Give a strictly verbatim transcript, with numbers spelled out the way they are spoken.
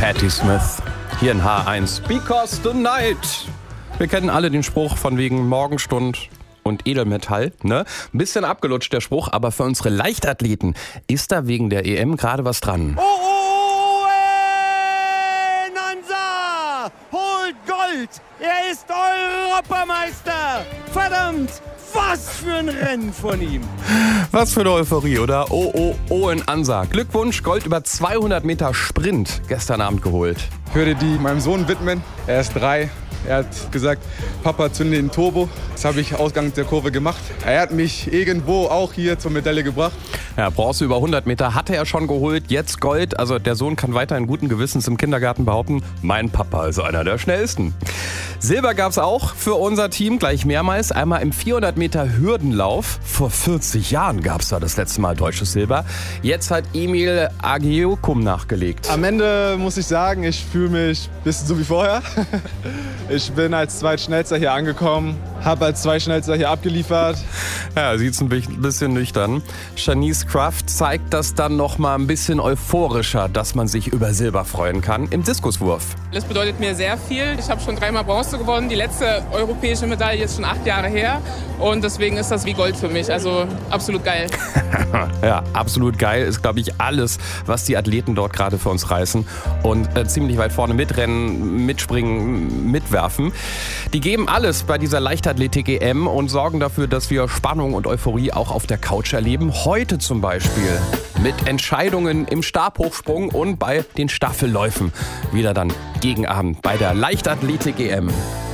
Patti Smith hier in H eins. Because the night. Wir kennen alle den Spruch von wegen Morgenstund und Edelmetall, ne? Ein bisschen abgelutscht der Spruch, aber für unsere Leichtathleten ist da wegen der E M gerade was dran. Oh, oh, äh, Nansa holt Gold. Er ist Europameister. Verdammt, was für ein Rennen von ihm. Was für eine Euphorie, oder? Oh, oh, Owen Ansa. Glückwunsch, Gold über zweihundert Meter Sprint gestern Abend geholt. Ich würde die meinem Sohn widmen. Er ist drei. Er hat gesagt, Papa, zünde den Turbo. Das habe ich ausgangs der Kurve gemacht. Er hat mich irgendwo auch hier zur Medaille gebracht. Ja, Bronze über hundert Meter hatte er schon geholt, jetzt Gold. Also der Sohn kann weiterhin guten Gewissens im Kindergarten behaupten, mein Papa ist einer der schnellsten. Silber gab es auch für unser Team gleich mehrmals. Einmal im vierhundert Meter Hürdenlauf. Vor vierzig Jahren gab es da das letzte Mal deutsches Silber. Jetzt hat Emil Agieokum nachgelegt. Am Ende muss ich sagen, ich fühle mich ein bisschen so wie vorher. Ich bin als Zweitschnellster hier angekommen, habe als Zweitschnellster hier abgeliefert. Ja, sieht's ein bisschen nüchtern. Shanice Kraft zeigt das dann noch mal ein bisschen euphorischer, dass man sich über Silber freuen kann im Diskuswurf. Das bedeutet mir sehr viel. Ich habe schon dreimal Bronze gewonnen. Die letzte europäische Medaille ist schon acht Jahre her. Und deswegen ist das wie Gold für mich. Also absolut geil. Ja, absolut geil ist, glaube ich, alles, was die Athleten dort gerade für uns reißen. Und äh, ziemlich weit vorne mitrennen, mitspringen, mitwerfen. Die geben alles bei dieser Leichtathletik-E M und sorgen dafür, dass wir Spannung und Euphorie auch auf der Couch erleben. Heute zum Beispiel mit Entscheidungen im Stabhochsprung und bei den Staffelläufen. Wieder dann gegen Abend bei der Leichtathletik-E M.